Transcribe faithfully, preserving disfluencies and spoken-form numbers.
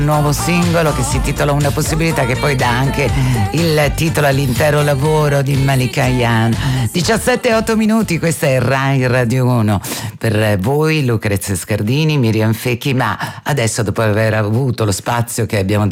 nuovo singolo che si intitola Una possibilità, che poi dà anche il titolo all'intero lavoro di Malika Ayane. diciassette e otto minuti, questa è Rai Radio uno. Per voi Lucrezia Scardini, Miriam Fecchi, ma adesso, dopo aver avuto lo spazio che abbiamo